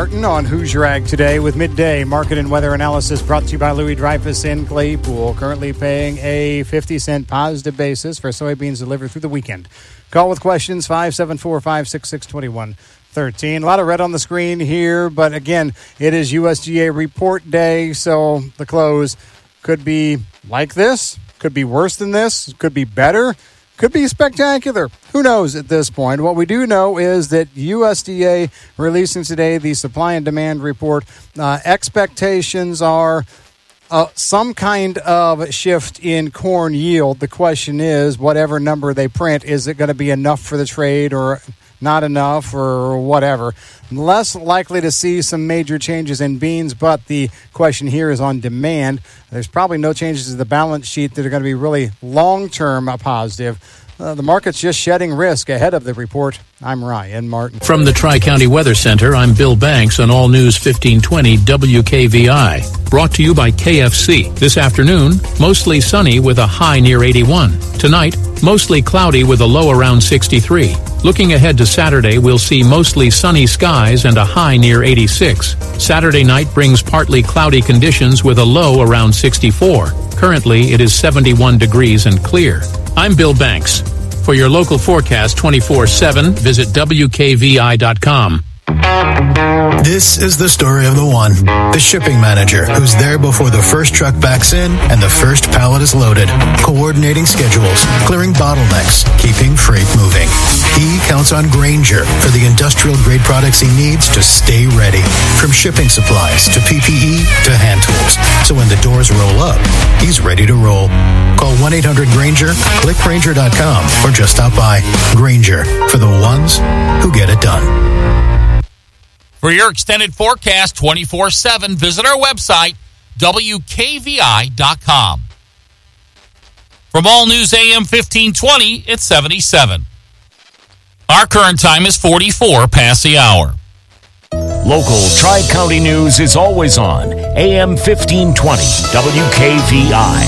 Martin on Who's Your Ag Today with midday market and weather analysis brought to you by Louis Dreyfus in Claypool. Currently paying a 50-cent positive basis for soybeans delivered through the weekend. Call with questions, 574-566-2113. A lot of red on the screen here, but again, it is USDA report day, so the close could be like this, could be worse than this, could be better. Could be spectacular. Who knows at this point? What we do know is that USDA releasing today the supply and demand report. Expectations are some kind of shift in corn yield. The question is, whatever number they print, is it going to be enough for the trade or not enough or whatever? Less likely to see some major changes in beans, but the question here is on demand. There's probably no changes to the balance sheet that are going to be really long-term positive. The market's just shedding risk ahead of the report. I'm Ryan Martin. From the Tri-County Weather Center, I'm Bill Banks on All News 1520 WKVI. Brought to you by KFC. This afternoon, mostly sunny with a high near 81. Tonight, mostly cloudy with a low around 63. Looking ahead to Saturday, we'll see mostly sunny skies and a high near 86. Saturday night brings partly cloudy conditions with a low around 64. Currently, it is 71 degrees and clear. I'm Bill Banks. For your local forecast 24/7, visit WKVI.com. This is the story of the one, the shipping manager who's there before the first truck backs in and the first pallet is loaded, coordinating schedules, clearing bottlenecks, keeping freight moving. He counts on Grainger for the industrial-grade products he needs to stay ready, from shipping supplies to PPE to hand tools. So when the doors roll up, he's ready to roll. Call 1-800-GRAINGER, click Grainger.com, or just stop by. Grainger, for the ones who get it done. For your extended forecast 24/7, visit our website, WKVI.com. From All News AM 1520, it's 77. Our current time is 44 past the hour. Local Tri-County news is always on AM 1520, WKVI.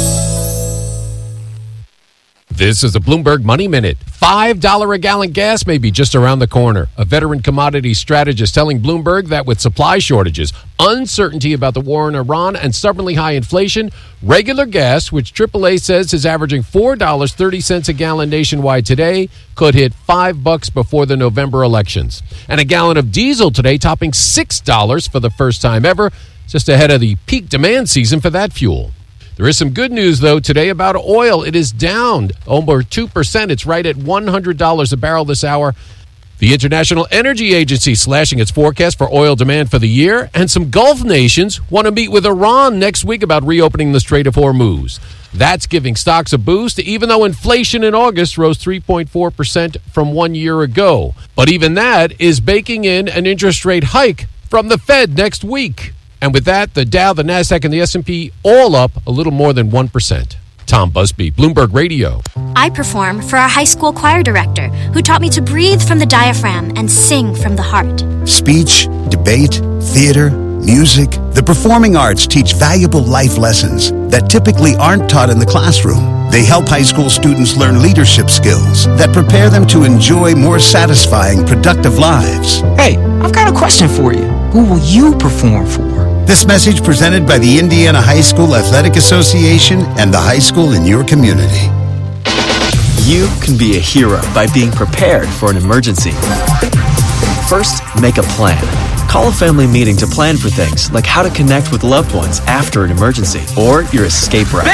This is the Bloomberg Money Minute. $5 a gallon gas may be just around the corner. A veteran commodity strategist telling Bloomberg that with supply shortages, uncertainty about the war in Iran, and stubbornly high inflation, regular gas, which AAA says is averaging $4.30 a gallon nationwide today, could hit $5 before the November elections. And a gallon of diesel today topping $6 for the first time ever, just ahead of the peak demand season for that fuel. There is some good news, though, today about oil. It is down over 2%. It's right at $100 a barrel this hour. The International Energy Agency slashing its forecast for oil demand for the year. And some Gulf nations want to meet with Iran next week about reopening the Strait of Hormuz. That's giving stocks a boost, even though inflation in August rose 3.4% from 1 year ago. But even that is baking in an interest rate hike from the Fed next week. And with that, the Dow, the NASDAQ, and the S&P all up a little more than 1%. Tom Busby, Bloomberg Radio. I perform for our high school choir director, who taught me to breathe from the diaphragm and sing from the heart. Speech, debate, theater, music. The performing arts teach valuable life lessons that typically aren't taught in the classroom. They help high school students learn leadership skills that prepare them to enjoy more satisfying, productive lives. Hey, I've got a question for you. Who will you perform for? This message presented by the Indiana High School Athletic Association and the high school in your community. You can be a hero by being prepared for an emergency. First, make a plan. Call a family meeting to plan for things like how to connect with loved ones after an emergency or your escape route.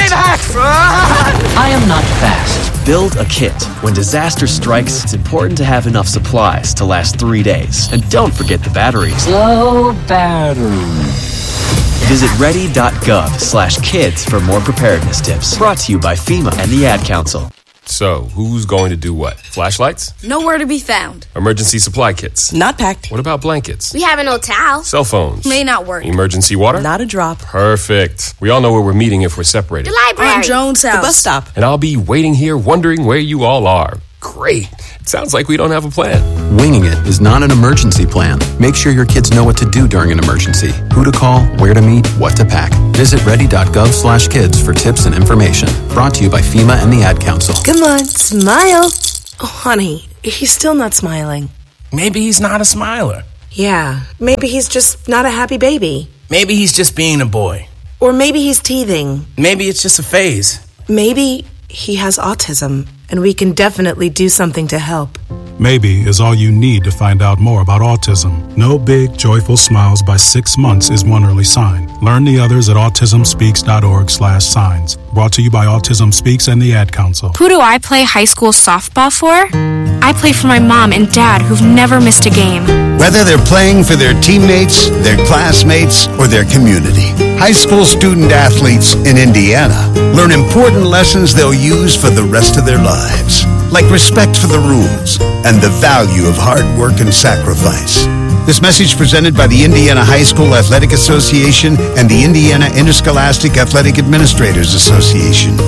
I am not fast. Build a kit. When disaster strikes, it's important to have enough supplies to last 3 days. And don't forget the batteries. Low battery. Visit ready.gov/kids for more preparedness tips. Brought to you by FEMA and the Ad Council. So, who's going to do what? Flashlights? Nowhere to be found. Emergency supply kits? Not packed. What about blankets? We have an old towel. Cell phones? May not work. Emergency water? Not a drop. Perfect. We all know where we're meeting if we're separated. The library. On Jones' house. The bus stop. And I'll be waiting here wondering where you all are. Great. It sounds like we don't have a plan. Winging it is not an emergency plan. Make sure your kids know what to do during an emergency. Who to call, where to meet, what to pack. Visit ready.gov/kids for tips and information. Brought to you by FEMA and the Ad Council. Come on, smile. Oh, honey, he's still not smiling. Maybe he's not a smiler. Yeah, maybe he's just not a happy baby. Maybe he's just being a boy. Or maybe he's teething. Maybe it's just a phase. Maybe he has autism, and we can definitely do something to help. Maybe is all you need to find out more about autism. No big, joyful smiles by 6 months is one early sign. Learn the others at autismspeaks.org/signs. Brought to you by Autism Speaks and the Ad Council. Who do I play high school softball for? I play for my mom and dad who've never missed a game. Whether they're playing for their teammates, their classmates, or their community, high school student athletes in Indiana learn important lessons they'll use for the rest of their lives, like respect for the rules and the value of hard work and sacrifice. This message presented by the Indiana High School Athletic Association and the Indiana Interscholastic Athletic Administrators Association.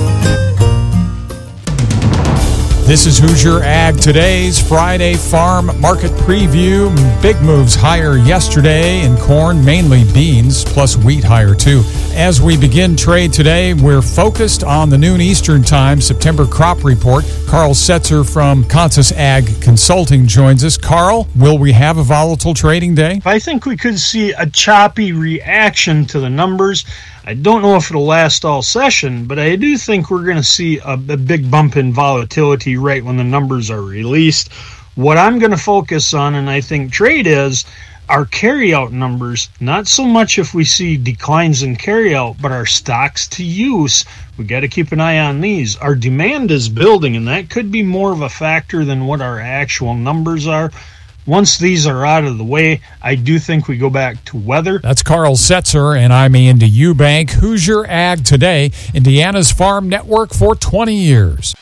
This is Hoosier Ag Today's Friday Farm Market Preview. Big moves higher yesterday in corn, mainly beans, plus wheat higher too. As we begin trade today, we're focused on the noon Eastern Time September crop report. Carl Setzer from Consus Ag Consulting joins us. Carl, will we have a volatile trading day? I think we could see a choppy reaction to the numbers. I don't know if it'll last all session, but I do think we're going to see a big bump in volatility right when the numbers are released. What I'm going to focus on, and I think trade is, our carryout numbers. Not so much if we see declines in carryout, but our stocks to use. We got to keep an eye on these. Our demand is building, and that could be more of a factor than what our actual numbers are. Once these are out of the way, I do think we go back to weather. That's Carl Setzer, and I'm Andy Eubank. Hoosier Ag Today, Indiana's farm network for 20 years.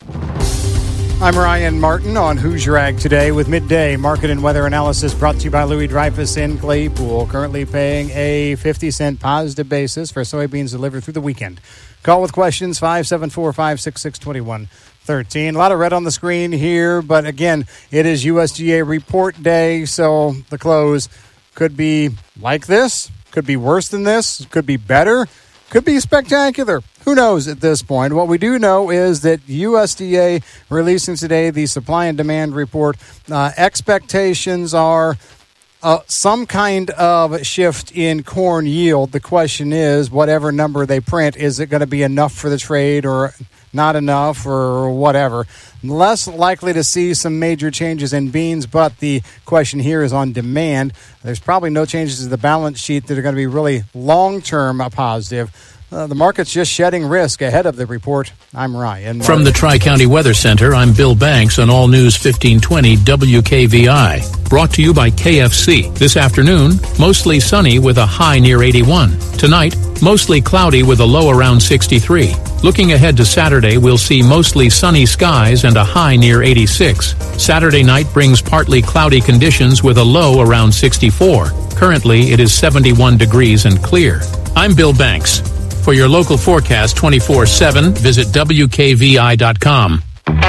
I'm Ryan Martin on Hoosier Ag Today with midday market and weather analysis brought to you by Louis Dreyfus in Claypool, currently paying a 50-cent positive basis for soybeans delivered through the weekend. Call with questions, 574-566-2113. A lot of red on the screen here, but again, it is USDA report day, so the close could be like this, could be worse than this, could be better, could be spectacular. Who knows at this point? What we do know is that USDA releasing today the supply and demand report. Expectations are some kind of shift in corn yield. The question is, whatever number they print, is it going to be enough for the trade or not enough or whatever? Less likely to see some major changes in beans, but the question here is on demand. There's probably no changes to the balance sheet that are going to be really long-term positive. The market's just shedding risk ahead of the report. I'm Ryan. From the Tri-County Weather Center, I'm Bill Banks on All News 1520 WKVI. Brought to you by KFC. This afternoon, mostly sunny with a high near 81. Tonight, mostly cloudy with a low around 63. Looking ahead to Saturday, we'll see mostly sunny skies and a high near 86. Saturday night brings partly cloudy conditions with a low around 64. Currently, it is 71 degrees and clear. I'm Bill Banks. For your local forecast 24/7, visit WKVI.com.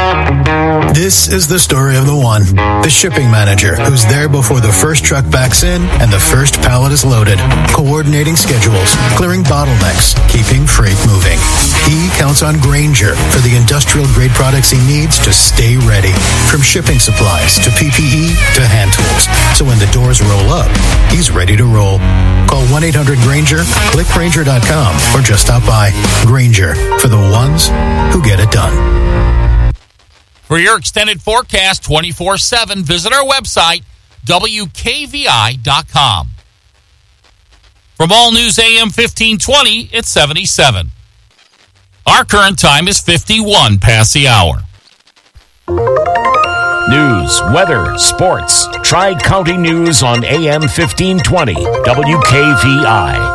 This is the story of the one. The shipping manager who's there before the first truck backs in and the first pallet is loaded. Coordinating schedules, clearing bottlenecks, keeping freight moving. He counts on Grainger for the industrial-grade products he needs to stay ready. From shipping supplies to PPE to hand tools. So when the doors roll up, he's ready to roll. Call 1-800-GRAINGER, click Grainger.com, or just stop by. Grainger, for the ones who get it done. For your extended forecast 24/7, visit our website, WKVI.com. From All News AM 1520, it's 77. Our current time is 51 past the hour. News, weather, sports. Tri-County News on AM 1520, WKVI.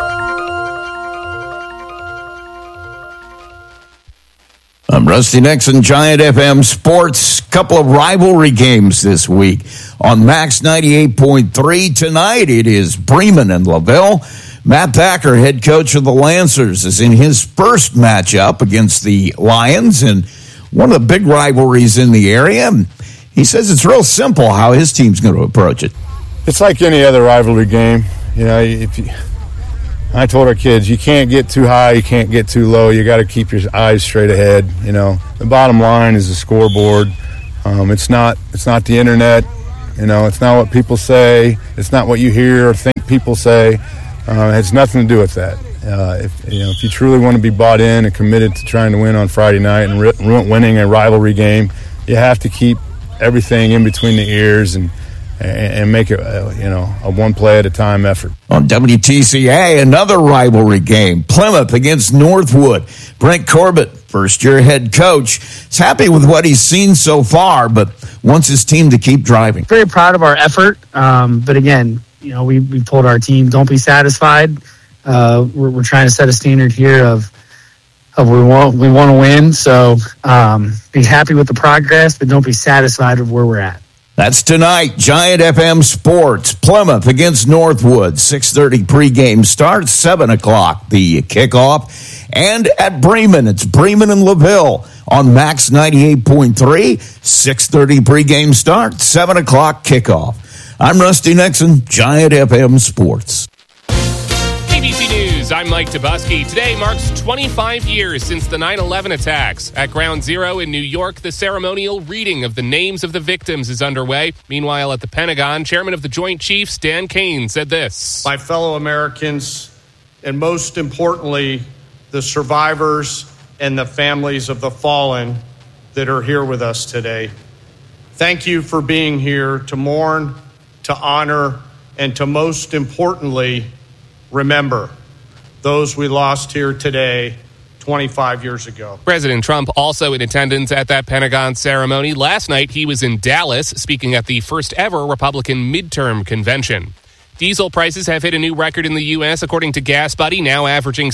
I'm Rusty Nixon, Giant FM Sports. Couple of rivalry games this week. On Max 98.3 tonight, it is Bremen and LaVille. Matt Packer, head coach of the Lancers, is in his first matchup against the Lions, and one of the big rivalries in the area. He says it's real simple how his team's going to approach it. It's like any other rivalry game. You know, I told our kids, you can't get too high, you can't get too low. You got to keep your eyes straight ahead. You know, the bottom line is the scoreboard. It's not the internet. You know, it's not what people say. It's not what you hear or think people say. It has nothing to do with that. If you truly want to be bought in and committed to trying to win on Friday night and winning a rivalry game, you have to keep everything in between the ears and make it, a one play at a time effort. On WTCA, another rivalry game, Plymouth against Northwood. Brent Corbett, first-year head coach, is happy with what he's seen so far, but wants his team to keep driving. Very proud of our effort, but again, we've told our team, don't be satisfied. We're trying to set a standard here of we want to win, so be happy with the progress, but don't be satisfied with where we're at. That's tonight, Giant FM Sports, Plymouth against Northwood, 6:30 pregame start, 7 o'clock the kickoff. And at Bremen, it's Bremen and LaVille on Max 98.3, 6:30 pregame start, 7 o'clock kickoff. I'm Rusty Nixon, Giant FM Sports. ABC News, I'm Mike Tobuski. Today marks 25 years since the 9/11 attacks. At Ground Zero in New York, the ceremonial reading of the names of the victims is underway. Meanwhile, at the Pentagon, Chairman of the Joint Chiefs, Dan Kane, said this. My fellow Americans, and most importantly, the survivors and the families of the fallen that are here with us today. Thank you for being here to mourn, to honor, and to most importantly, remember those we lost here today 25 years ago. President Trump also in attendance at that Pentagon ceremony. Last night, he was in Dallas speaking at the first ever Republican midterm convention. Diesel prices have hit a new record in the U.S., according to Gas Buddy, now averaging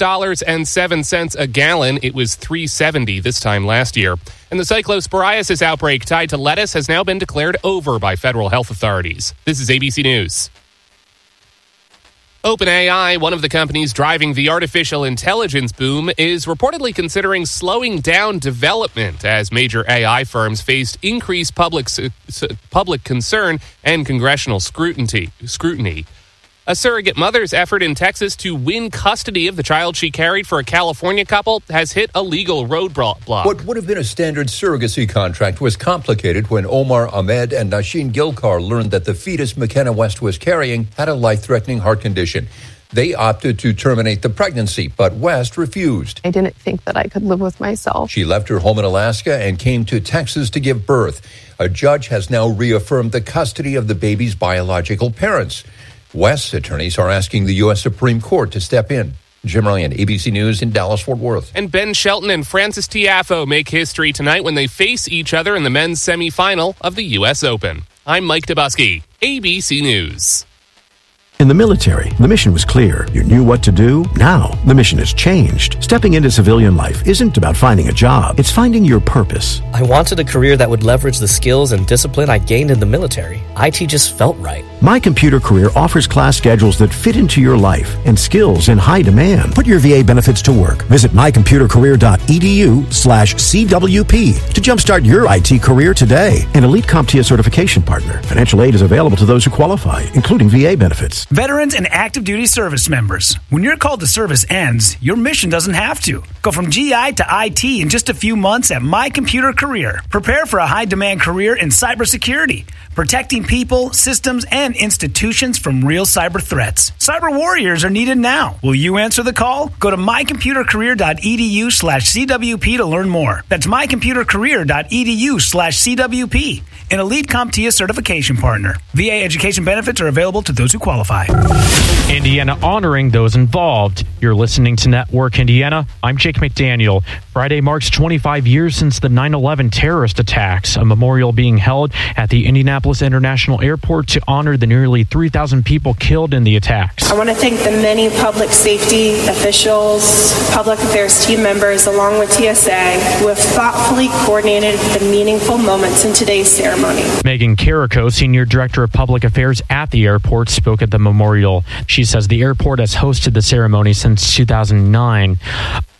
$6.07 a gallon. It was $3.70 this time last year. And the cyclosporiasis outbreak tied to lettuce has now been declared over by federal health authorities. This is ABC News. OpenAI, one of the companies driving the artificial intelligence boom, is reportedly considering slowing down development as major AI firms faced increased public concern and congressional scrutiny. A surrogate mother's effort in Texas to win custody of the child she carried for a California couple has hit a legal roadblock. What would have been a standard surrogacy contract was complicated when Omar Ahmed and Nashin Gilkar learned that the fetus McKenna West was carrying had a life-threatening heart condition. They opted to terminate the pregnancy, but West refused. I didn't think that I could live with myself. She left her home in Alaska and came to Texas to give birth. A judge has now reaffirmed the custody of the baby's biological parents. West's attorneys are asking the U.S. Supreme Court to step in. Jim Ryan, ABC News in Dallas-Fort Worth. And Ben Shelton and Francis Tiafoe make history tonight when they face each other in the men's semifinal of the U.S. Open. I'm Mike Tobuski, ABC News. In the military, the mission was clear. You knew what to do. Now, the mission has changed. Stepping into civilian life isn't about finding a job. It's finding your purpose. I wanted a career that would leverage the skills and discipline I gained in the military. IT just felt right. My Computer Career offers class schedules that fit into your life and skills in high demand. Put your VA benefits to work. Visit mycomputercareer.edu/CWP to jumpstart your IT career today. An Elite CompTIA certification partner. Financial aid is available to those who qualify, including VA benefits. Veterans and active duty service members. When your call to service ends, your mission doesn't have to. Go from GI to IT in just a few months at My Computer Career. Prepare for a high-demand career in cybersecurity, protecting people, systems, and institutions from real cyber threats. Cyber warriors are needed now. Will you answer the call? Go to mycomputercareer.edu/CWP to learn more. That's mycomputercareer.edu/CWP. An Elite CompTIA certification partner. VA education benefits are available to those who qualify. Indiana honoring those involved. You're listening to Network Indiana. I'm Jake McDaniel. Friday marks 25 years since the 9/11 terrorist attacks. A memorial being held at the Indianapolis International Airport to honor the nearly 3,000 people killed in the attacks. I want to thank the many public safety officials, public affairs team members, along with TSA, who have thoughtfully coordinated the meaningful moments in today's ceremony. Megan Carrico, Senior Director of Public Affairs at the airport, spoke at the memorial. She says the airport has hosted the ceremony since 2009.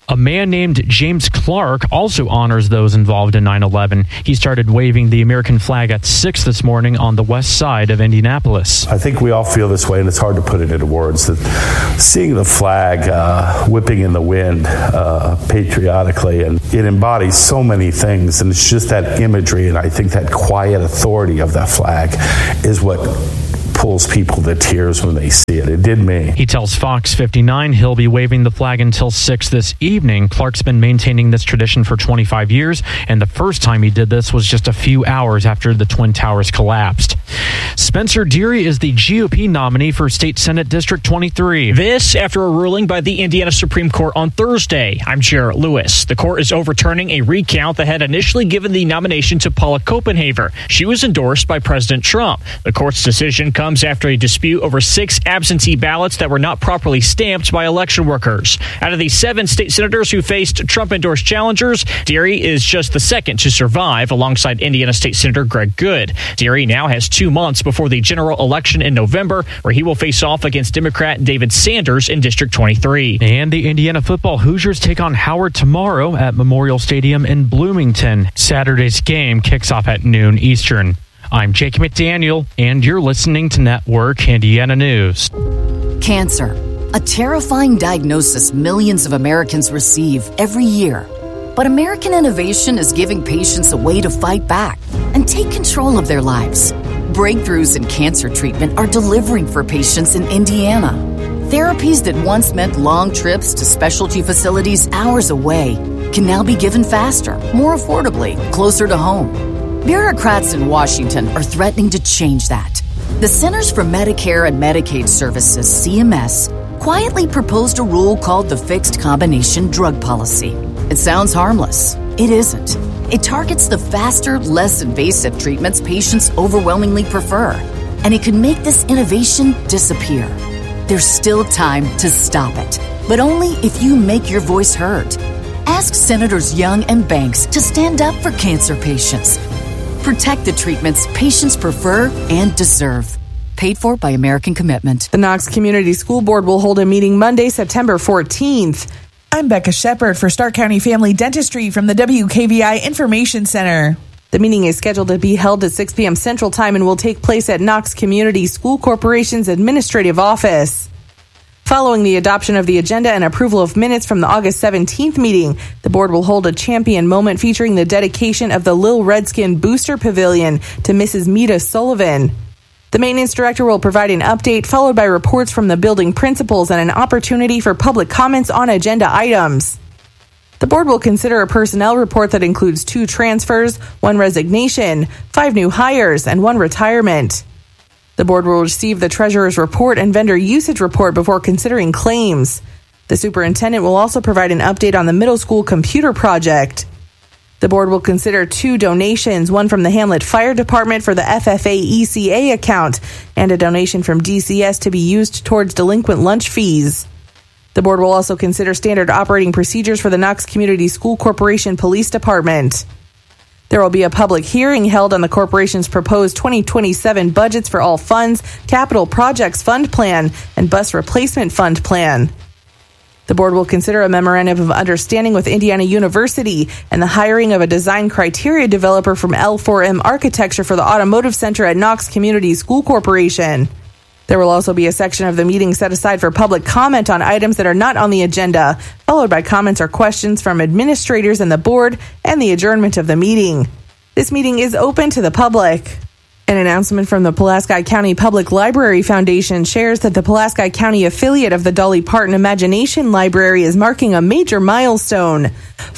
A man named James Clark also honors those involved in 9/11. He started waving the American flag at 6 this morning on the west side of Indianapolis. I think we all feel this way, and it's hard to put it into words, that seeing the flag whipping in the wind patriotically, and it embodies so many things, and it's just that imagery, and I think that quiet authority of that flag is what pulls people to tears when they see it. It did me. He tells Fox 59 he'll be waving the flag until 6 this evening. Clark's been maintaining this tradition for 25 years, and the first time he did this was just a few hours after the Twin Towers collapsed. Spencer Deary is the GOP nominee for State Senate District 23. This after a ruling by the Indiana Supreme Court on Thursday. I'm Jarrett Lewis. The court is overturning a recount that had initially given the nomination to Paula Copenhaver. She was endorsed by President Trump. The court's decision comes after a dispute over 6 absentee ballots that were not properly stamped by election workers. Out of the 7 state senators who faced Trump-endorsed challengers, Deary is just the second to survive, alongside Indiana State Senator Greg Good. Deary now has 2 months before the general election in November, where he will face off against Democrat David Sanders in District 23. And the Indiana football Hoosiers take on Howard tomorrow at Memorial Stadium in Bloomington. Saturday's game kicks off at noon Eastern. I'm Jake McDaniel, and you're listening to Network Indiana News. Cancer, a terrifying diagnosis millions of Americans receive every year. But American innovation is giving patients a way to fight back and take control of their lives. Breakthroughs in cancer treatment are delivering for patients in Indiana. Therapies that once meant long trips to specialty facilities hours away can now be given faster, more affordably, closer to home. Bureaucrats in Washington are threatening to change that. The Centers for Medicare and Medicaid Services, CMS, quietly proposed a rule called the Fixed Combination Drug Policy. It sounds harmless. It isn't. It targets the faster, less invasive treatments patients overwhelmingly prefer. And it could make this innovation disappear. There's still time to stop it, but only if you make your voice heard. Ask Senators Young and Banks to stand up for cancer patients. Protect the treatments patients prefer and deserve. Paid for by American Commitment. The Knox Community School Board will hold a meeting Monday, September 14th. I'm Becca Shepard for Stark County Family Dentistry from the WKVI Information Center. The meeting is scheduled to be held at 6 p.m. Central Time and will take place at Knox Community School Corporation's Administrative Office. Following the adoption of the agenda and approval of minutes from the August 17th meeting, the board will hold a champion moment featuring the dedication of the Lil Redskin Booster Pavilion to Mrs. Mita Sullivan. The maintenance director will provide an update, followed by reports from the building principals and an opportunity for public comments on agenda items. The board will consider a personnel report that includes 2 transfers, 1 resignation, 5 new hires, and 1 retirement. The board will receive the treasurer's report and vendor usage report before considering claims. The superintendent will also provide an update on the middle school computer project. The board will consider 2 donations, one from the Hamlet Fire Department for the FFA ECA account and a donation from DCS to be used towards delinquent lunch fees. The board will also consider standard operating procedures for the Knox Community School Corporation Police Department. There will be a public hearing held on the corporation's proposed 2027 budgets for all funds, capital projects fund plan, and bus replacement fund plan. The board will consider a memorandum of understanding with Indiana University and the hiring of a design criteria developer from L4M Architecture for the Automotive Center at Knox Community School Corporation. There will also be a section of the meeting set aside for public comment on items that are not on the agenda, followed by comments or questions from administrators and the board, and the adjournment of the meeting. This meeting is open to the public. An announcement from the Pulaski County Public Library Foundation shares that the Pulaski County affiliate of the Dolly Parton Imagination Library is marking a major milestone.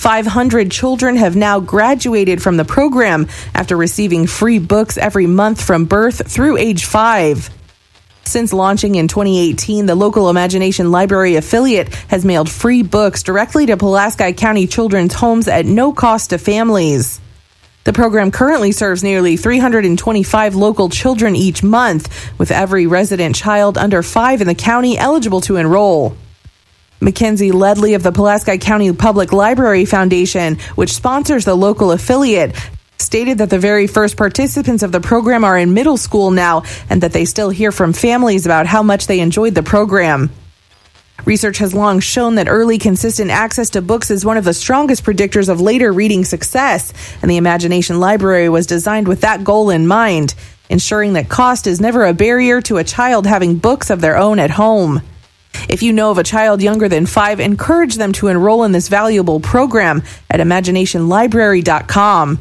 500 children have now graduated from the program after receiving free books every month from birth through age 5. Since launching in 2018, the local Imagination Library affiliate has mailed free books directly to Pulaski County children's homes at no cost to families. The program currently serves nearly 325 local children each month, with every resident child under 5 in the county eligible to enroll. Mackenzie Ledley of the Pulaski County Public Library Foundation, which sponsors the local affiliate, stated that the very first participants of the program are in middle school now and that they still hear from families about how much they enjoyed the program. Research has long shown that early, consistent access to books is one of the strongest predictors of later reading success, and the Imagination Library was designed with that goal in mind, ensuring that cost is never a barrier to a child having books of their own at home. If you know of a child younger than 5, encourage them to enroll in this valuable program at imaginationlibrary.com.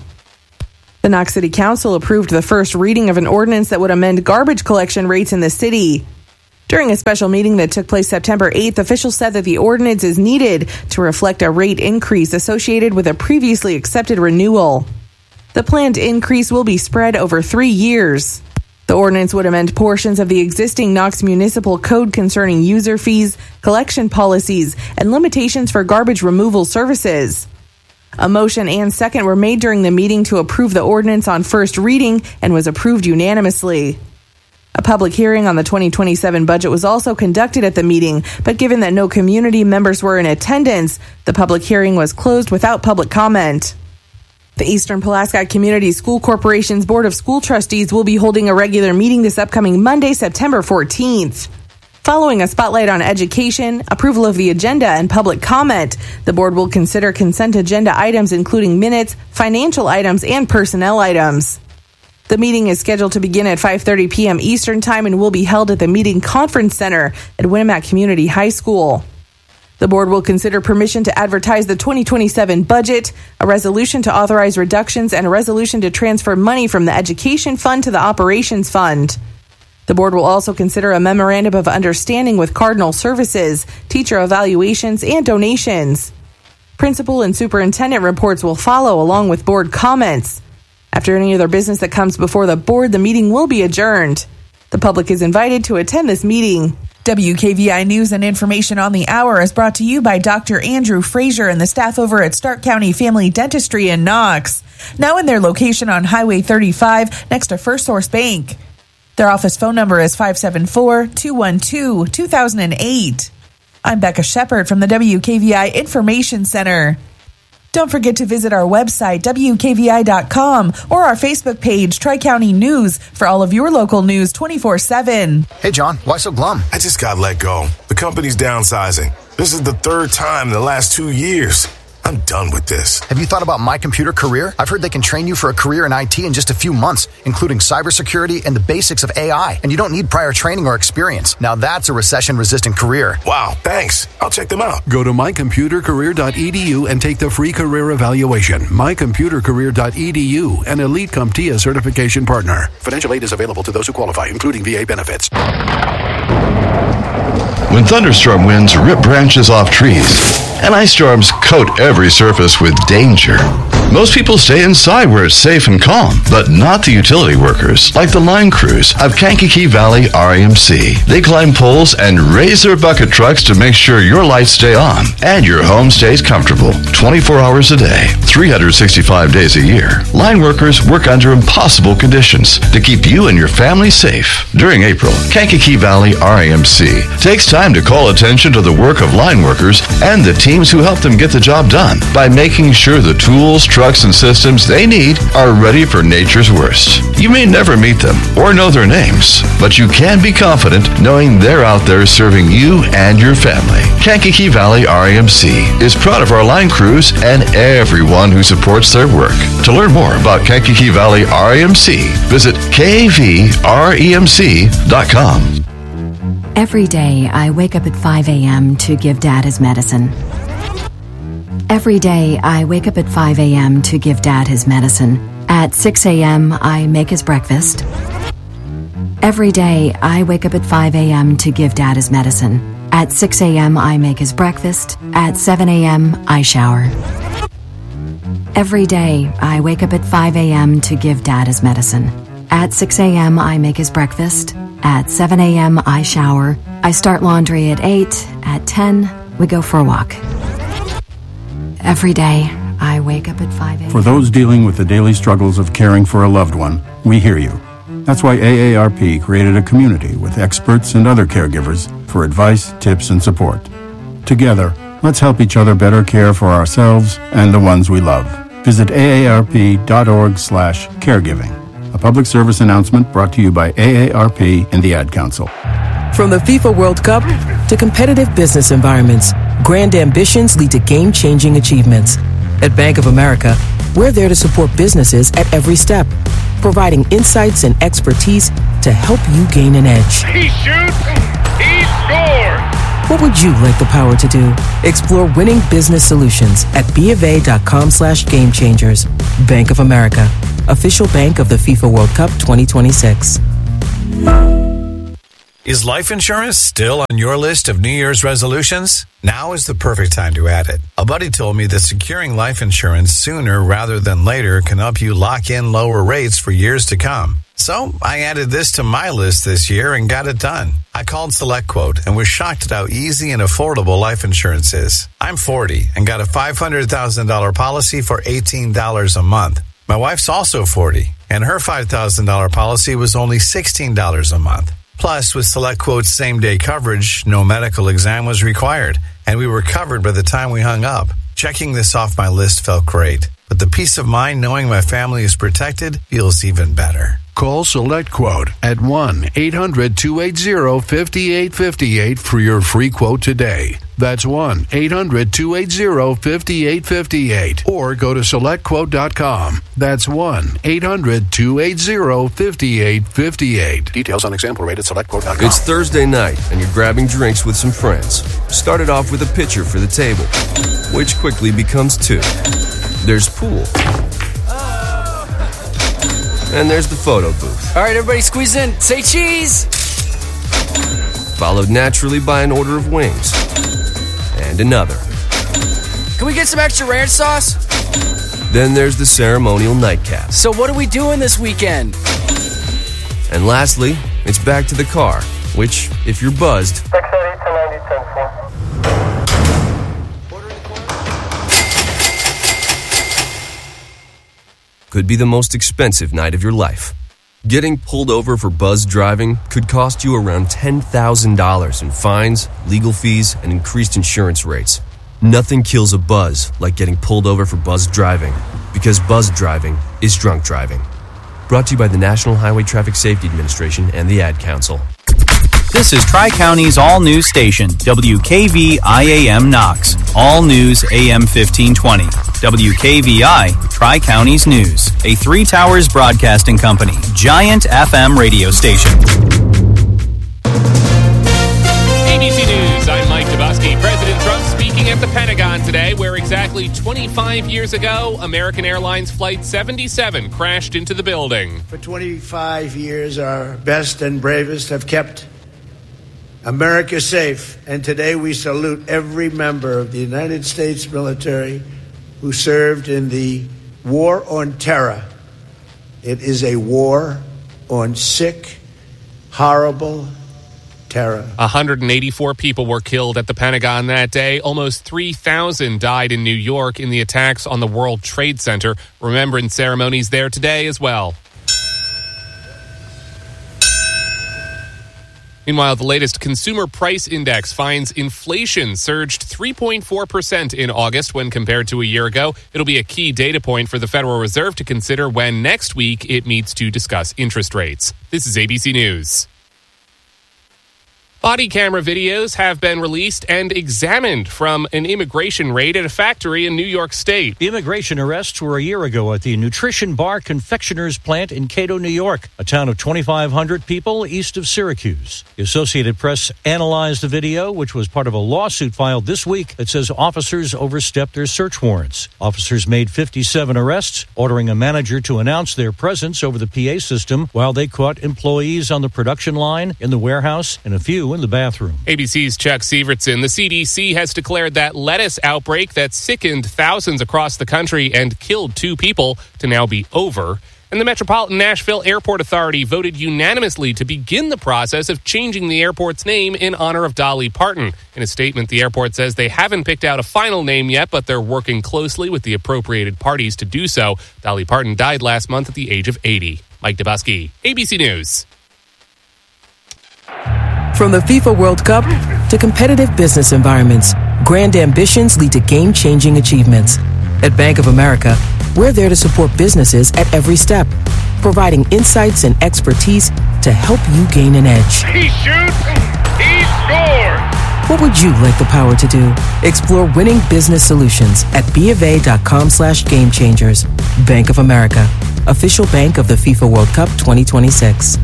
The Knox City Council approved the first reading of an ordinance that would amend garbage collection rates in the city. During a special meeting that took place September 8th, officials said that the ordinance is needed to reflect a rate increase associated with a previously accepted renewal. The planned increase will be spread over 3 years. The ordinance would amend portions of the existing Knox Municipal Code concerning user fees, collection policies, and limitations for garbage removal services. A motion and second were made during the meeting to approve the ordinance on first reading and was approved unanimously. A public hearing on the 2027 budget was also conducted at the meeting, but given that no community members were in attendance, the public hearing was closed without public comment. The Eastern Pulaski Community School Corporation's Board of School Trustees will be holding a regular meeting this upcoming Monday, September 14th. Following a spotlight on education, approval of the agenda, and public comment, the board will consider consent agenda items including minutes, financial items, and personnel items. The meeting is scheduled to begin at 5:30 p.m. Eastern Time and will be held at the Meeting Conference Center at Winnemac Community High School. The board will consider permission to advertise the 2027 budget, a resolution to authorize reductions, and a resolution to transfer money from the Education Fund to the Operations Fund. The board will also consider a memorandum of understanding with Cardinal Services, teacher evaluations, and donations. Principal and superintendent reports will follow along with board comments. After any other business that comes before the board, the meeting will be adjourned. The public is invited to attend this meeting. WKVI News and information on the hour is brought to you by Dr. Andrew Frazier and the staff over at Stark County Family Dentistry in Knox. Now in their location on Highway 35 next to First Source Bank. Their office phone number is 574-212-2008. I'm Becca Shepard from the WKVI Information Center. Don't forget to visit our website, WKVI.com, or our Facebook page, Tri-County News, for all of your local news 24/7. Hey, John, why so glum? I just got let go. The company's downsizing. This is the third time in the last 2 years. I'm done with this. Have you thought about My Computer Career? I've heard they can train you for a career in IT in just a few months, including cybersecurity and the basics of AI. And you don't need prior training or experience. Now that's a recession-resistant career. Wow, thanks. I'll check them out. Go to mycomputercareer.edu and take the free career evaluation. Mycomputercareer.edu, an Elite CompTIA certification partner. Financial aid is available to those who qualify, including VA benefits. When thunderstorm winds rip branches off trees, and ice storms coat every surface with danger, most people stay inside where it's safe and calm, but not the utility workers, like the line crews of Kankakee Valley REMC. They climb poles and raise their bucket trucks to make sure your lights stay on and your home stays comfortable 24 hours a day, 365 days a year. Line workers work under impossible conditions to keep you and your family safe. During April, Kankakee Valley REMC takes time to call attention to the work of line workers and the teams who help them get the job done by making sure the tools, trucks, and systems they need are ready for nature's worst. You may never meet them or know their names, but you can be confident knowing they're out there serving you and your family. Kankakee Valley REMC is proud of our line crews and everyone who supports their work. To learn more about Kankakee Valley REMC, visit kvremc.com. Every day, I wake up at 5 a.m. to give Dad his medicine. Every day, I wake up at 5 a.m. to give Dad his medicine. At 6 a.m., I make his breakfast. Every day, I wake up at 5 a.m. to give Dad his medicine. At 6 a.m., I make his breakfast. At 7 a.m., I shower. Every day, I wake up at 5 a.m. to give Dad his medicine. At 6 a.m., I make his breakfast. At 7 a.m., I shower. I start laundry at 8. At 10, we go for a walk. Every day, I wake up at 5 a.m. For those dealing with the daily struggles of caring for a loved one, we hear you. That's why AARP created a community with experts and other caregivers for advice, tips, and support. Together, let's help each other better care for ourselves and the ones we love. Visit aarp.org/caregiving. A public service announcement brought to you by AARP and the Ad Council. From the FIFA World Cup to competitive business environments, grand ambitions lead to game-changing achievements. At Bank of America, we're there to support businesses at every step, providing insights and expertise to help you gain an edge. He shoots, he scores! What would you like the power to do? Explore winning business solutions at BofA.com/gamechangers. Bank of America, official bank of the FIFA World Cup 2026. Is life insurance still on your list of New Year's resolutions? Now is the perfect time to add it. A buddy told me that securing life insurance sooner rather than later can help you lock in lower rates for years to come. So I added this to my list this year and got it done. I called SelectQuote and was shocked at how easy and affordable life insurance is. I'm 40 and got a $500,000 policy for $18 a month. My wife's also 40 and her $5,000 policy was only $16 a month. Plus, with SelectQuote's same-day coverage, no medical exam was required, and we were covered by the time we hung up. Checking this off my list felt great, but the peace of mind knowing my family is protected feels even better. Call SelectQuote at 1-800-280-5858 for your free quote today. That's 1-800-280-5858. Or go to SelectQuote.com. That's 1-800-280-5858. Details on example rate at SelectQuote.com. It's Thursday night, and you're grabbing drinks with some friends. Started off with a pitcher for the table, which quickly becomes two. There's pool. And there's the photo booth. All right, everybody squeeze in. Say cheese! Followed naturally by an order of wings. And another. Can we get some extra ranch sauce? Then there's the ceremonial nightcap. So what are we doing this weekend? And lastly, it's back to the car, which, if you're buzzed, could be the most expensive night of your life. Getting pulled over for buzzed driving could cost you around $10,000 in fines, legal fees, and increased insurance rates. Nothing kills a buzz like getting pulled over for buzzed driving, because buzzed driving is drunk driving. Brought to you by the National Highway Traffic Safety Administration and the Ad Council. This is Tri-County's all-news station, WKVI-AM Knox. All news AM 1520. WKVI, Tri-County's News. A Three Towers Broadcasting Company. Giant FM radio station. ABC News, I'm Mike Dubosky. President Trump speaking at the Pentagon today, where exactly 25 years ago, American Airlines Flight 77 crashed into the building. For 25 years, our best and bravest have kept America safe, and today we salute every member of the United States military who served in the War on Terror. It is a war on sick, horrible terror. 184 people were killed at the Pentagon that day. Almost 3,000 died in New York in the attacks on the World Trade Center. Remembrance ceremonies there today as well. Meanwhile, the latest consumer price index finds inflation surged 3.4% in August when compared to a year ago. It'll be a key data point for the Federal Reserve to consider when next week it meets to discuss interest rates. This is ABC News. Body camera videos have been released and examined from an immigration raid at a factory in New York State. The immigration arrests were a year ago at the Nutrition Bar Confectioners plant in Cato, New York, a town of 2,500 people east of Syracuse. The Associated Press analyzed the video, which was part of a lawsuit filed this week that says officers overstepped their search warrants. Officers made 57 arrests, ordering a manager to announce their presence over the PA system while they caught employees on the production line, in the warehouse, and a few in the bathroom. ABC's Chuck Sievertson. The CDC has declared that lettuce outbreak that sickened thousands across the country and killed 2 people to now be over. And the Metropolitan Nashville Airport Authority voted unanimously to begin the process of changing the airport's name in honor of Dolly Parton. In a statement, the airport says they haven't picked out a final name yet, but they're working closely with the appropriated parties to do so. Dolly Parton died last month at the age of 80. Mike Dubosky, ABC News. From the FIFA World Cup to competitive business environments, grand ambitions lead to game-changing achievements. At Bank of America, we're there to support businesses at every step, providing insights and expertise to help you gain an edge. He shoots, What would you like the power to do? Explore winning business solutions at BofA.com/gamechangers. Bank of America, official bank of the FIFA World Cup 2026.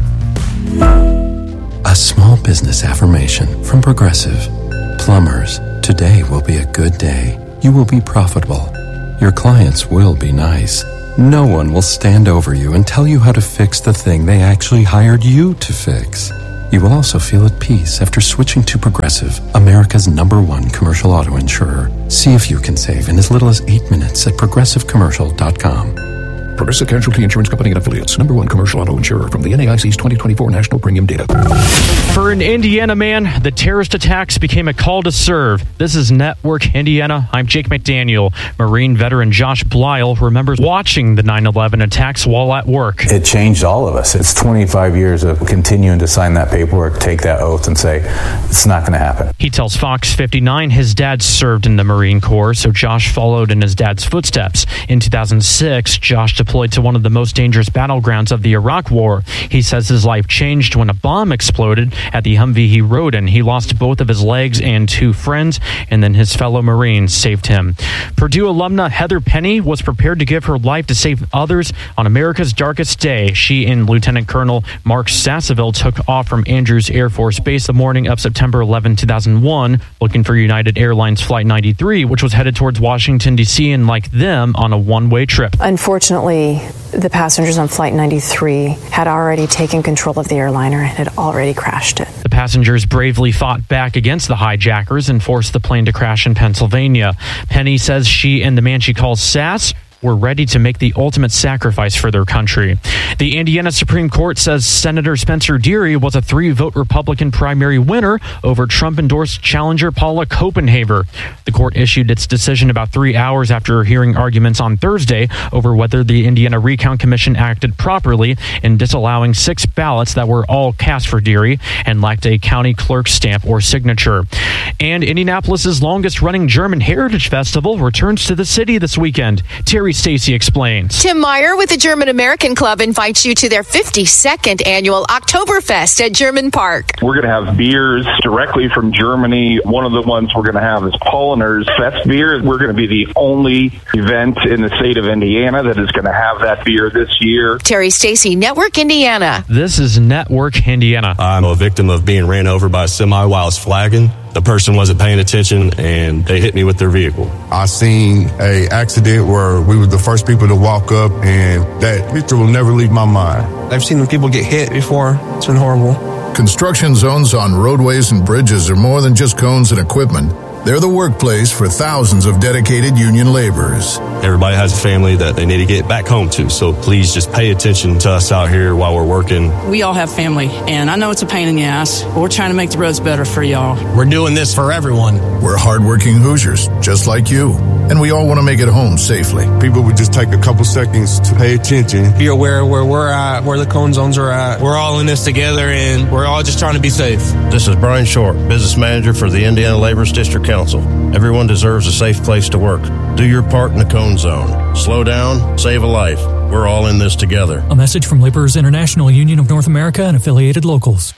A small business affirmation from Progressive. Plumbers, today will be a good day. You will be profitable. Your clients will be nice. No one will stand over you and tell you how to fix the thing they actually hired you to fix. You will also feel at peace after switching to Progressive, America's #1 commercial auto insurer. See if you can save in as little as 8 minutes at progressivecommercial.com. Progressive Casualty Insurance Company and Affiliates, #1 commercial auto insurer from the NAIC's 2024 National Premium Data. For an Indiana man, the terrorist attacks became a call to serve. This is Network Indiana. I'm Jake McDaniel. Marine veteran Josh Blyle remembers watching the 9/11 attacks while at work. It changed all of us. It's 25 years of continuing to sign that paperwork, take that oath, and say, it's not going to happen. He tells Fox 59 his dad served in the Marine Corps, so Josh followed in his dad's footsteps. In 2006, Josh deployed to one of the most dangerous battlegrounds of the Iraq War. He says his life changed when a bomb exploded at the Humvee he rode in. He lost both of his legs and 2 friends, and then his fellow Marines saved him. Purdue alumna Heather Penny was prepared to give her life to save others on America's darkest day. She and Lieutenant Colonel Mark Sasseville took off from Andrews Air Force Base the morning of September 11, 2001, looking for United Airlines Flight 93, which was headed towards Washington, D.C., and like them, on a one-way trip. Unfortunately, the passengers on Flight 93 had already taken control of the airliner and had already crashed it. The passengers bravely fought back against the hijackers and forced the plane to crash in Pennsylvania. Penny says she and the man she calls Sass were ready to make the ultimate sacrifice for their country. The Indiana Supreme Court says Senator Spencer Deary was a 3-vote Republican primary winner over Trump-endorsed challenger Paula Copenhaver. The court issued its decision about 3 hours after hearing arguments on Thursday over whether the Indiana Recount Commission acted properly in disallowing 6 ballots that were all cast for Deary and lacked a county clerk's stamp or signature. And Indianapolis's longest-running German Heritage Festival returns to the city this weekend. Terry Stacy explains. Tim Meyer with the German American Club invites you to their 52nd annual Oktoberfest at German Park. We're going to have beers directly from Germany. One of the ones we're going to have is Polliner's Fest beer. We're going to be the only event in the state of Indiana that is going to have that beer this year. Terry Stacy, Network Indiana. This is Network Indiana. I'm a victim of being ran over by a semi while I was flagging. The person wasn't paying attention and they hit me with their vehicle. I seen a accident where we were the first people to walk up, and that picture will never leave my mind. I've seen people get hit before. It's been horrible. Construction zones on roadways and bridges are more than just cones and equipment. They're the workplace for thousands of dedicated union laborers. Everybody has a family that they need to get back home to, so please just pay attention to us out here while we're working. We all have family, and I know it's a pain in the ass, but we're trying to make the roads better for y'all. We're doing this for everyone. We're hardworking Hoosiers, just like you, and we all want to make it home safely. People would just take a couple seconds to pay attention. Be aware of where we're at, where the cone zones are at. We're all in this together, and we're all just trying to be safe. This is Brian Short, business manager for the Indiana Laborers District Council. Everyone deserves a safe place to work. Do your part in the cone zone. Slow down, save a life. We're all in this together. A message from Laborers International Union of North America and affiliated locals.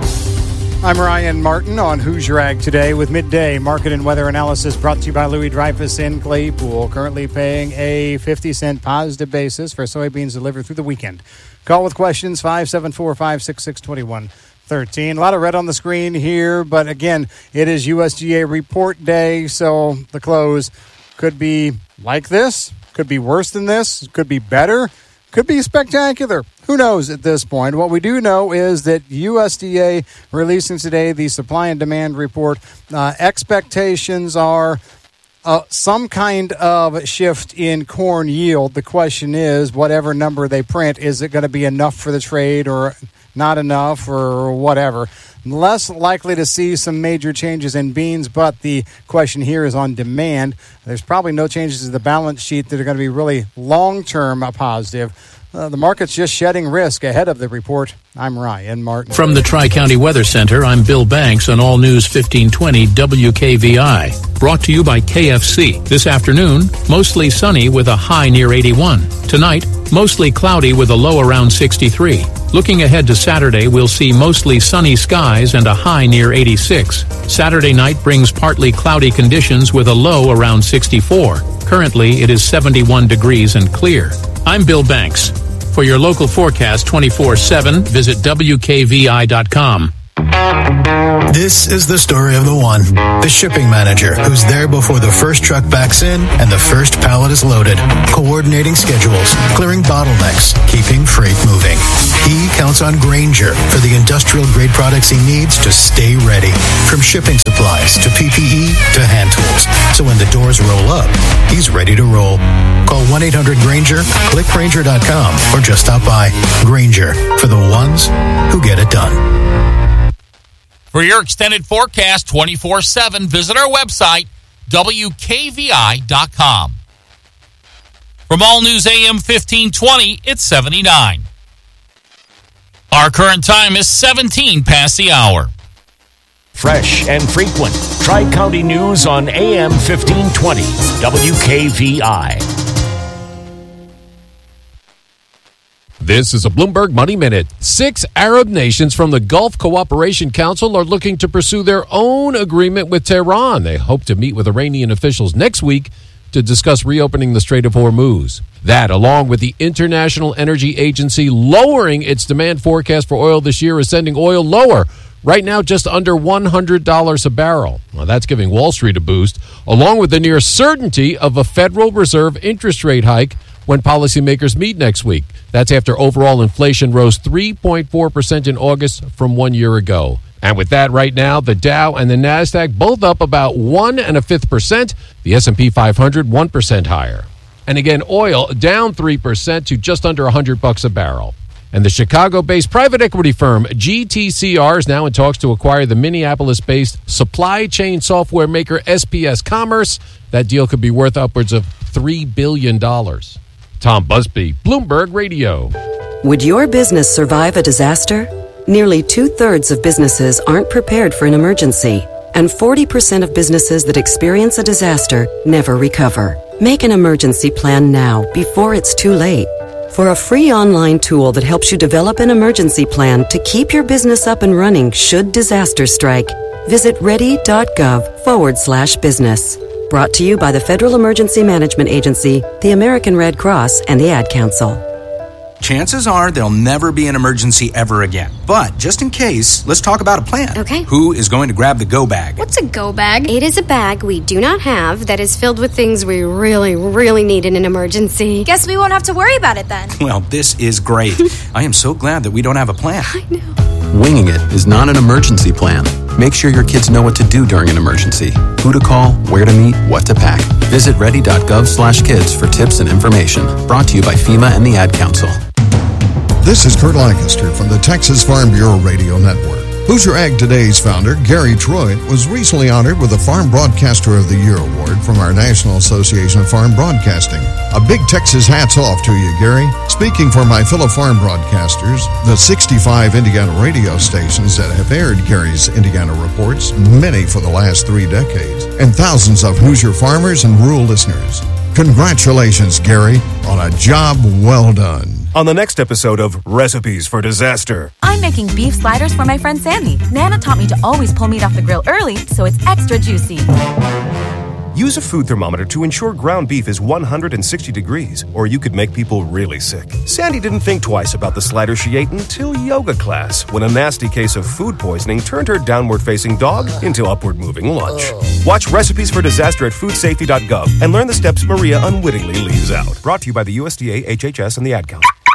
I'm Ryan Martin on Hoosier Ag Today with midday market and weather analysis brought to you by Louis Dreyfus in Claypool. Currently paying a 50-cent positive basis for soybeans delivered through the weekend. Call with questions 574-566-2113. A lot of red on the screen here, but again, it is USDA report day, so the close could be like this, could be worse than this, could be better, could be spectacular. Who knows at this point? What we do know is that USDA releasing today the supply and demand report. Expectations are some kind of shift in corn yield. The question is, whatever number they print, is it going to be enough for the trade or not enough or whatever? Less likely to see some major changes in beans, but the question here is on demand. There's probably no changes to the balance sheet that are going to be really long-term positive. The market's just shedding risk. Ahead of the report, I'm Ryan Martin. From the Tri-County Weather Center, I'm Bill Banks on All News 1520 WKVI. Brought to you by KFC. This afternoon, mostly sunny with a high near 81. Tonight, mostly cloudy with a low around 63. Looking ahead to Saturday, we'll see mostly sunny skies and a high near 86. Saturday night brings partly cloudy conditions with a low around 64. Currently, it is 71 degrees and clear. I'm Bill Banks. For your local forecast 24/7, visit WKVI.com. This is the story of the one, the shipping manager, who's there before the first truck backs in and the first pallet is loaded, coordinating schedules, clearing bottlenecks, keeping freight moving. He counts on Grainger for the industrial-grade products he needs to stay ready, from shipping supplies to PPE to hand tools. So when the doors roll up, he's ready to roll. Call 1-800-GRAINGER, click Grainger.com, or just stop by. Grainger, for the ones who get it done. For your extended forecast 24/7, visit our website, WKVI.com. From All News AM 1520, it's 79. Our current time is 17 past the hour. Fresh and frequent. Tri-County News on AM 1520, WKVI. This is a Bloomberg Money Minute. 6 Arab nations from the Gulf Cooperation Council are looking to pursue their own agreement with Tehran. They hope to meet with Iranian officials next week to discuss reopening the Strait of Hormuz. That, along with the International Energy Agency lowering its demand forecast for oil this year, is sending oil lower. Right now, just under $100 a barrel. Well, that's giving Wall Street a boost, along with the near certainty of a Federal Reserve interest rate hike when policymakers meet next week. That's after overall inflation rose 3.4% in August from 1 year ago. And with that, right now, the Dow and the NASDAQ both up about 1.5%. The S&P 500, 1% higher. And again, oil down 3% to just under $100 a barrel. And the Chicago-based private equity firm GTCR is now in talks to acquire the Minneapolis-based supply chain software maker SPS Commerce. That deal could be worth upwards of $3 billion. Tom Busby, Bloomberg Radio. Would your business survive a disaster? Nearly 2/3 of businesses aren't prepared for an emergency, and 40% of businesses that experience a disaster never recover. Make an emergency plan now, before it's too late. For a free online tool that helps you develop an emergency plan to keep your business up and running should disaster strike, visit ready.gov/business. Brought to you by the Federal Emergency Management Agency, the American Red Cross, and the Ad Council. Chances are there'll never be an emergency ever again. But just in case, let's talk about a plan. Okay. Who is going to grab the go bag? What's a go bag? It is a bag we do not have that is filled with things we really, really need in an emergency. Guess we won't have to worry about it then. Well, this is great. I am so glad that we don't have a plan. I know. Winging it is not an emergency plan. Make sure your kids know what to do during an emergency, who to call, where to meet, what to pack. Visit ready.gov/kids for tips and information. Brought to you by FEMA and the Ad Council. This is Kurt Lancaster from the Texas Farm Bureau Radio Network. Who's Your Ag Today's founder, Gary Troy, was recently honored with the Farm Broadcaster of the Year award from our National Association of Farm Broadcasting. A big Texas hats off to you, Gary. Speaking for my fellow farm broadcasters, the 65 Indiana radio stations that have aired Gary's Indiana reports, many for the last 3 decades, and thousands of Hoosier farmers and rural listeners. Congratulations, Gary, on a job well done. On the next episode of Recipes for Disaster. I'm making beef sliders for my friend Sandy. Nana taught me to always pull meat off the grill early so it's extra juicy. Use a food thermometer to ensure ground beef is 160 degrees, or you could make people really sick. Sandy didn't think twice about the slider she ate until yoga class, when a nasty case of food poisoning turned her downward-facing dog into upward-moving lunch. Watch Recipes for Disaster at foodsafety.gov and learn the steps Maria unwittingly leaves out. Brought to you by the USDA, HHS, and the Ad Council.